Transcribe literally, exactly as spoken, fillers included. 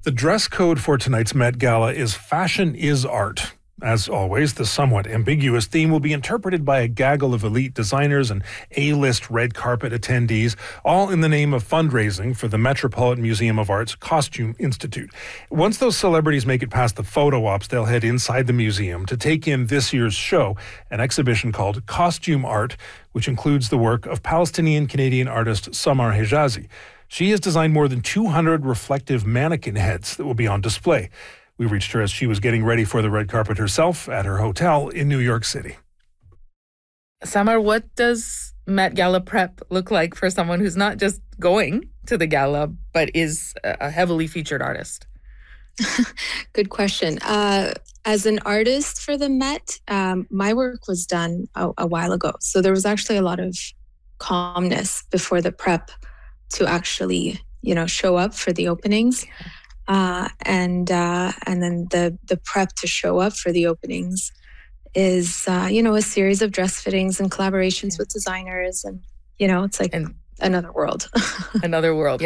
The dress code for tonight's Met Gala is Fashion is Art. As always, the somewhat ambiguous theme will be interpreted by a gaggle of elite designers and A-list red carpet attendees, all in the name of fundraising for the Metropolitan Museum of Art's Costume Institute. Once those celebrities make it past the photo ops, they'll head inside the museum to take in this year's show, an exhibition called Costume Art, which includes the work of Palestinian-Canadian artist Samar Hejazi. She has designed more than two hundred reflective mannequin heads that will be on display. We reached her as she was getting ready for the red carpet herself at her hotel in New York City. Samar, what does Met Gala prep look like for someone who's not just going to the gala, but is a heavily featured artist? Good question. Uh, as an artist for the Met, um, my work was done a, a while ago. So there was actually a lot of calmness before the prep to actually, you know, show up for the openings. Uh, and uh, and then the, the prep to show up for the openings is, uh, you know, a series of dress fittings and collaborations with designers. And, you know, it's like and another world. Another world.